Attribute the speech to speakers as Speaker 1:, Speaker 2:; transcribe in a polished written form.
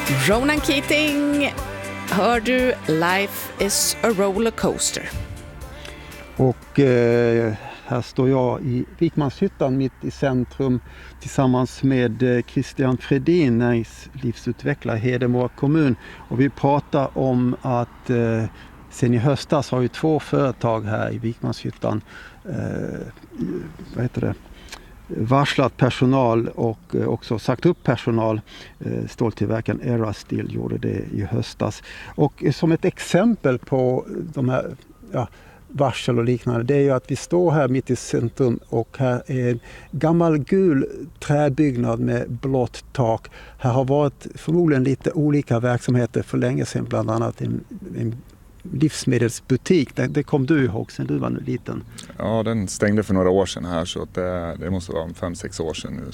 Speaker 1: Ronan Keating, hör du Life is a rollercoaster.
Speaker 2: Och här står jag i Vikmanshyttan mitt i centrum tillsammans med Christian Fredin, näringslivsutvecklare i Hedemora kommun. Och vi pratar om att sen i höstas har ju 2 företag här i Vikmanshyttan varslat personal och också sagt upp personal. Ståltillverkaren Erasteel gjorde det i höstas. Och som ett exempel på de här varsel och liknande, det är ju att vi står här mitt i centrum och här är en gammal gul träbyggnad med blått tak. Här har varit förmodligen lite olika verksamheter för länge sedan, bland annat en livsmedelsbutik. Det kom du ihåg sen du var liten.
Speaker 3: Ja, den stängde för några år sedan här, så att det måste vara 5-6 år sedan nu.